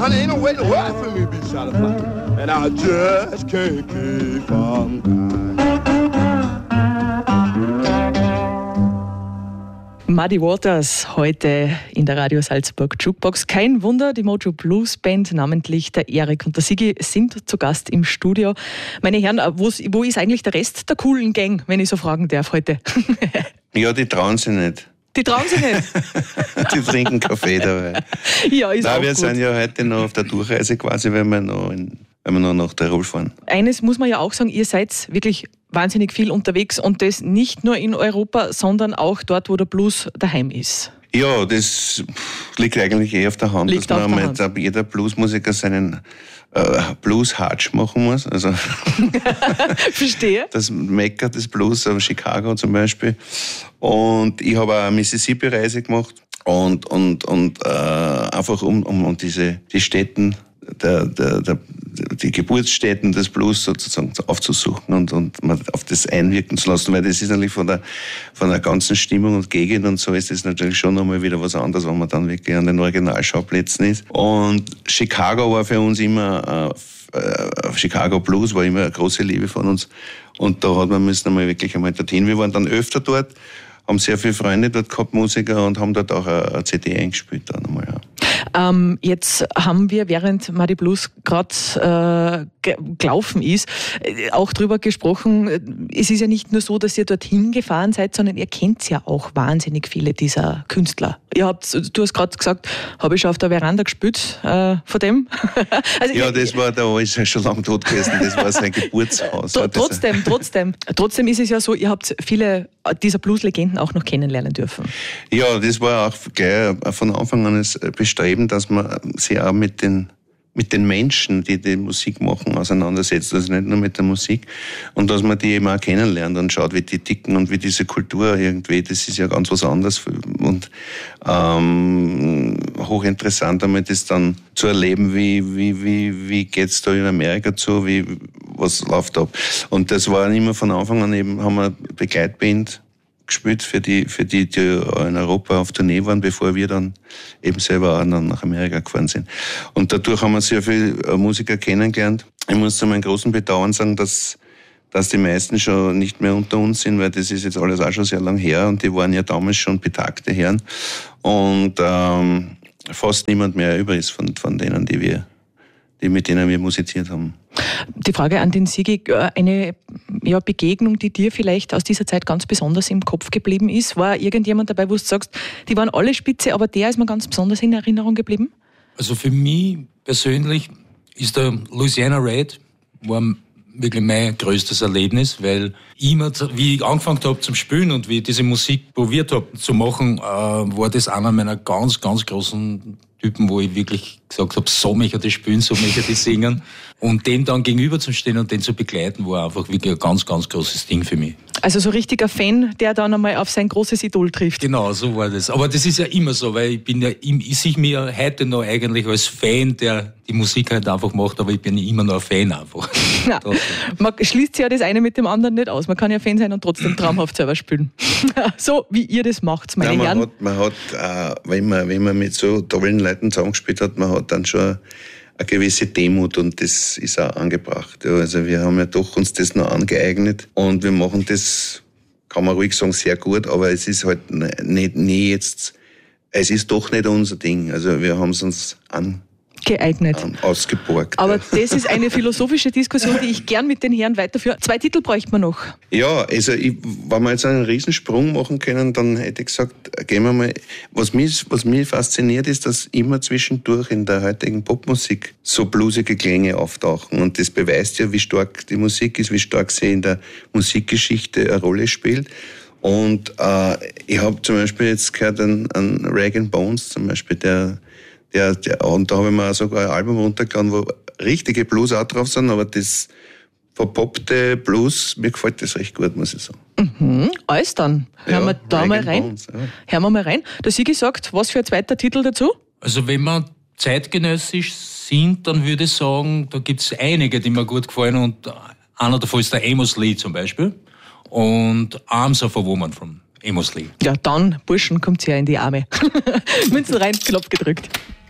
honey, ain't no way in the world for me to be satisfied. And I just can't keep from crying. Muddy Waters heute in der Radio Salzburg Jukebox. Kein Wunder, die Mojo Blues Band, namentlich der Erik und der Sigi, sind zu Gast im Studio. Meine Herren, wo ist eigentlich der Rest der coolen Gang, wenn ich so fragen darf heute? Ja, die trauen sich nicht. Die trauen sich nicht? Die trinken Kaffee dabei. Ja, ist Nein, auch wir gut. sind ja heute noch auf der Durchreise quasi, weil wir noch nach Tirol fahren. Eines muss man ja auch sagen, ihr seid wirklich wahnsinnig viel unterwegs und das nicht nur in Europa, sondern auch dort, wo der Blues daheim ist. Ja, das liegt eigentlich auf der Hand, Liegt dass auf man der mit Hand. jeder Bluesmusiker seinen Blues-Hatsch machen muss. Also Verstehe. das Mekka des Blues, Chicago zum Beispiel. Und ich habe auch eine Mississippi-Reise gemacht und einfach um die Städten, die Geburtsstätten des Blues sozusagen aufzusuchen und mal auf das einwirken zu lassen, weil das ist natürlich von der ganzen Stimmung und Gegend und so ist das natürlich schon nochmal wieder was anderes, wenn man dann wirklich an den Originalschauplätzen ist. Und Chicago war für uns immer, Chicago Blues war immer eine große Liebe von uns und da müssen wir wirklich einmal dorthin. Wir waren dann öfter dort, haben sehr viele Freunde dort gehabt, Musiker, und haben dort auch eine CD eingespielt dann einmal, ja. Jetzt haben wir, während Muddy Blues gerade gelaufen ist, auch drüber gesprochen. Es ist ja nicht nur so, dass ihr dorthin gefahren seid, sondern ihr kennt ja auch wahnsinnig viele dieser Künstler. Du hast gerade gesagt, habe ich schon auf der Veranda gespielt von dem. Also Ja, das war, da ist er schon lange tot gewesen, das war sein Geburtshaus. Trotzdem ist es ja so, ihr habt viele dieser Blues-Legenden auch noch kennenlernen dürfen. Ja, das war auch gleich von Anfang an das Bestreben, dass man sich auch mit den Menschen, die Musik machen, auseinandersetzt. Also nicht nur mit der Musik. Und dass man die eben auch kennenlernt und schaut, wie die ticken und wie diese Kultur irgendwie, das ist ja ganz was anderes. Und hochinteressant einmal das dann zu erleben, wie geht's da in Amerika zu, was läuft ab. Und das war immer von Anfang an eben, haben wir eine Begleitband gespielt für die in Europa auf Tournee waren, bevor wir dann eben selber auch dann nach Amerika gefahren sind. Und dadurch haben wir sehr viele Musiker kennengelernt. Ich muss zu meinem großen Bedauern sagen, dass die meisten schon nicht mehr unter uns sind, weil das ist jetzt alles auch schon sehr lang her und die waren ja damals schon betagte Herren und fast niemand mehr über ist von denen, mit denen wir musiziert haben. Die Frage an den Sigi, eine Begegnung, die dir vielleicht aus dieser Zeit ganz besonders im Kopf geblieben ist, war irgendjemand dabei, wo du sagst, die waren alle spitze, aber der ist mir ganz besonders in Erinnerung geblieben? Also für mich persönlich ist der Louisiana Red war wirklich mein größtes Erlebnis, weil immer, wie ich angefangen habe zum Spielen und wie ich diese Musik probiert habe zu machen, war das einer meiner ganz, ganz großen Typen, wo ich wirklich gesagt habe, so möchte ich das spielen, so möchte ich das singen. Und dem dann gegenüber zu stehen und den zu begleiten, war einfach wirklich ein ganz, ganz großes Ding für mich. Also so richtiger Fan, der dann einmal auf sein großes Idol trifft. Genau, so war das. Aber das ist ja immer so, weil ich sehe mich ja heute noch eigentlich als Fan, der die Musik halt einfach macht, aber ich bin immer noch ein Fan einfach. Ja, man schließt ja das eine mit dem anderen nicht aus. Man kann ja Fan sein und trotzdem traumhaft selber spielen. So wie ihr das macht, meine Herren. Man hat wenn man mit so tollen Leuten zusammengespielt hat, man hat dann schon eine gewisse Demut und das ist auch angebracht. Ja, also wir haben ja doch uns das noch angeeignet und wir machen das, kann man ruhig sagen, sehr gut, aber es ist halt es ist doch nicht unser Ding. Also wir haben es uns geeignet. Ausgeborgt. Aber das ist eine philosophische Diskussion, die ich gern mit den Herren weiterführe. 2 Titel bräuchte man noch. Ja, also wenn wir jetzt einen Riesensprung machen können, dann hätte ich gesagt, gehen wir mal. Was mich fasziniert, ist, dass immer zwischendurch in der heutigen Popmusik so bluesige Klänge auftauchen. Und das beweist ja, wie stark die Musik ist, wie stark sie in der Musikgeschichte eine Rolle spielt. Und ich habe zum Beispiel jetzt gehört an Rag & Bones zum Beispiel, und da habe ich mir sogar ein Album runtergeladen, wo richtige Blues auch drauf sind, aber das verpoppte Blues, mir gefällt das recht gut, muss ich sagen. Mhm, alles dann. Hören wir da mal rein. Bones, ja. Hören wir mal rein. Der Sigi sagt, was für ein zweiter Titel dazu? Also wenn wir zeitgenössisch sind, dann würde ich sagen, da gibt es einige, die mir gut gefallen und einer davon ist der Amos Lee zum Beispiel und Arms of a Woman von Amos Lee. Ja, dann, Burschen, kommt's her in die Arme. Münzen rein, Knopf gedrückt.